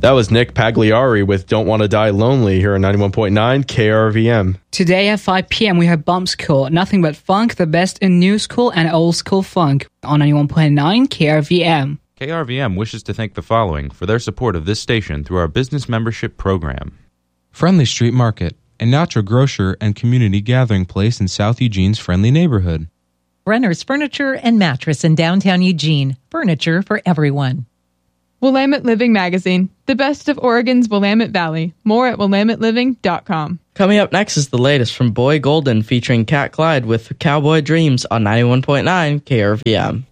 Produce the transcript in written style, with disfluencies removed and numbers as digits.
That was Nick Pagliari with Don't Want to Die Lonely here on 91.9 KRVM. Today at 5 p.m. we have Bump School, nothing but funk, the best in new school and old school funk on 91.9 KRVM. KRVM wishes to thank the following for their support of this station through our business membership program. Friendly Street Market, a natural grocer and community gathering place in South Eugene's friendly neighborhood. Brenner's Furniture and Mattress in downtown Eugene. Furniture for everyone. Willamette Living Magazine, the best of Oregon's Willamette Valley. More at willametteliving.com. Coming up next is the latest from Boy Golden featuring Cat Clyde with Cowboy Dreams on 91.9 KRVM.